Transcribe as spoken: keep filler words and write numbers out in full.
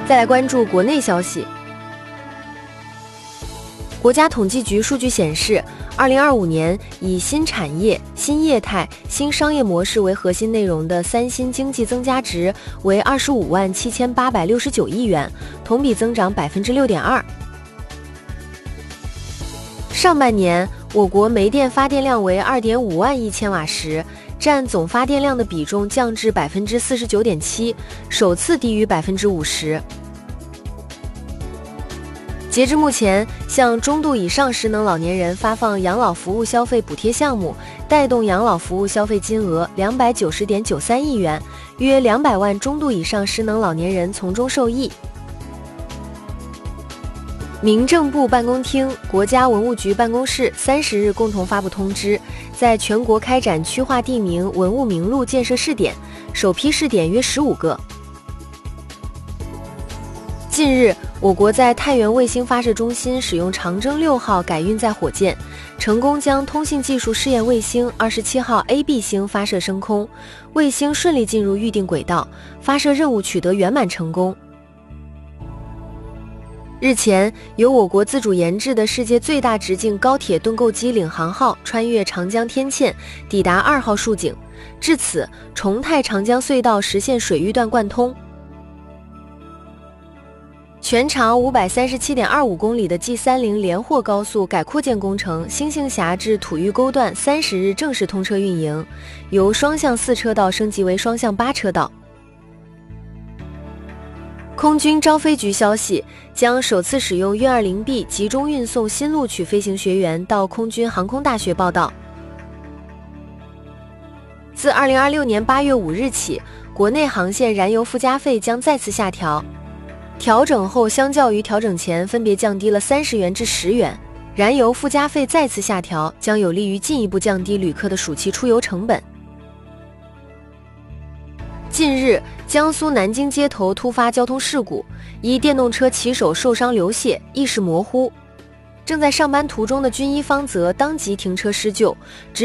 再来关注国内消息。国家统计局数据显示，二零二五年以新产业、新业态、新商业模式为核心内容的三新经济增加值为二十五万七千八百六十九亿元，同比增长百分之六点二。上半年，我国煤电发电量为二点五万亿千瓦时，占总发电量的比重降至百分之四十九点七，首次低于百分之五十。截至目前，向中度以上失能老年人发放养老服务消费补贴项目，带动养老服务消费金额两百九十点九三亿元，约两百万中度以上失能老年人从中受益。民政部办公厅、国家文物局办公室三十日共同发布通知，在全国开展区划地名文物名录建设试点，首批试点约十五个。近日，我国在太原卫星发射中心使用长征六号改运载火箭，成功将通信技术试验卫星二十七号 A B 星发射升空，卫星顺利进入预定轨道，发射任务取得圆满成功。日前，由我国自主研制的世界最大直径高铁盾构机领航号穿越长江天堑，抵达二号竖井，至此，重泰长江隧道实现水域段贯通。全长五百三十七点二五公里的 G 三十连霍高速改扩建工程兴兴峡至土峪沟段三十日正式通车运营，由双向四车道升级为双向八车道。空军招飞局消息，将首次使用运 二十 B 集中运送新录取飞行学员到空军航空大学报到。自二零二六年八月五日起，国内航线燃油附加费将再次下调。调整后，相较于调整前分别降低了三十元至十元，燃油附加费再次下调，将有利于进一步降低旅客的暑期出游成本。近日，江苏南京街头突发交通事故，一电动车骑手受伤流血，意识模糊。正在上班途中的军医方则当即停车施救，直